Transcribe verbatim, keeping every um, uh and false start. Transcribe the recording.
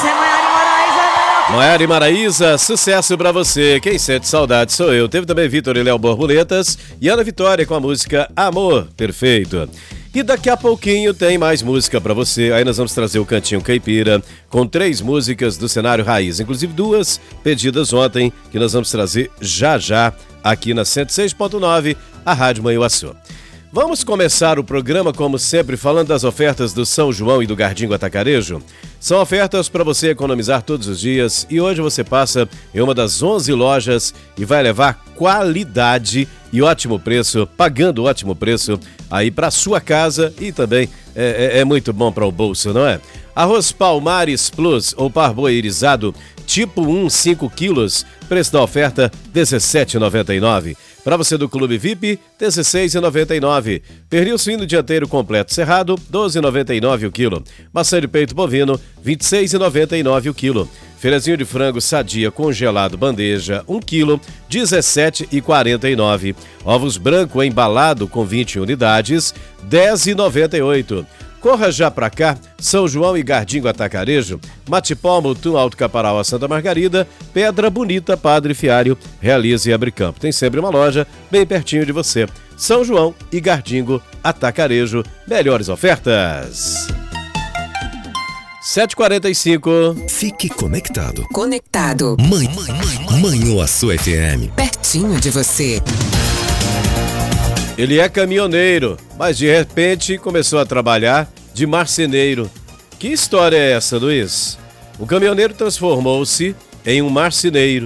Essa é Maiara e Maraísa. Maiara e Maraísa, sucesso pra você. Quem sente saudade sou eu. Teve também Vitor e Léo Borboletas e Ana Vitória com a música Amor Perfeito. E daqui a pouquinho tem mais música pra você. Aí nós vamos trazer o Cantinho Caipira com três músicas do cenário raiz, inclusive duas pedidas ontem, que nós vamos trazer já já aqui na cento e seis ponto nove, a Rádio Manhuaçu. Vamos começar o programa, como sempre, falando das ofertas do São João e do Gardingo Atacarejo. São ofertas para você economizar todos os dias e hoje você passa em uma das onze lojas e vai levar qualidade e ótimo preço, pagando ótimo preço aí para sua casa e também é, é, é muito bom para o bolso, não é? Arroz Palmares Plus ou Parboilho irisado tipo um, cinco quilos, preço da oferta dezessete reais e noventa e nove centavos. Para você do Clube V I P, dezesseis reais e noventa e nove centavos. Pernil suíno dianteiro completo cerrado, doze reais e noventa e nove centavos o quilo. Maçã de peito bovino, vinte e seis reais e noventa e nove centavos o quilo. Filezinho de frango sadia congelado bandeja, um quilo, dezessete reais e quarenta e nove centavos. Ovos branco embalado com vinte unidades, dez reais e noventa e oito centavos. Corra já pra cá, São João e Gardingo Atacarejo, Matipó, Mutum, Alto Caparaó, a Santa Margarida, Pedra Bonita, Padre Fiário, Realize e Abricampo. Tem sempre uma loja bem pertinho de você. São João e Gardingo Atacarejo, melhores ofertas. sete e quarenta e cinco. Fique conectado. Conectado. Mãe, mãe, mãe, Manhuaçu F M. Pertinho de você. Ele é caminhoneiro, mas de repente começou a trabalhar de marceneiro. Que história é essa, Luiz? O caminhoneiro transformou-se em um marceneiro.